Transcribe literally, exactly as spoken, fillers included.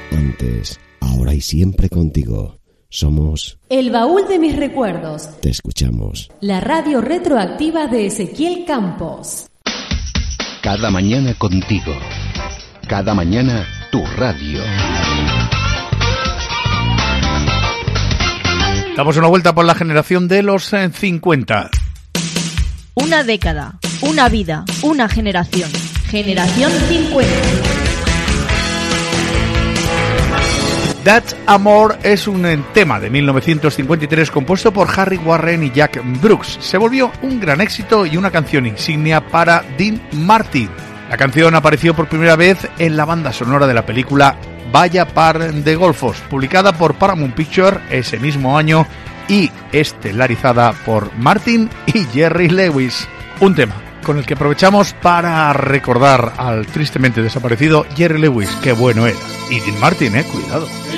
Antes, ahora y siempre contigo. Somos El Baúl de mis Recuerdos. Te escuchamos. La radio retroactiva de Ezequiel Campos. Cada mañana contigo. Cada mañana tu radio. Damos una vuelta por la generación de los eh, cincuenta. Una década, una vida, una generación. Generación cincuenta. That's Amor es un eh, tema de mil novecientos cincuenta y tres compuesto por Harry Warren y Jack Brooks. Se volvió un gran éxito y una canción insignia para Dean Martin. La canción apareció por primera vez en la banda sonora de la película Vaya Par de Golfos, publicada por Paramount Pictures ese mismo año y estelarizada por Martin y Jerry Lewis. Un tema con el que aprovechamos para recordar al tristemente desaparecido Jerry Lewis. Qué bueno era. Y Dean Martin, eh, cuidado.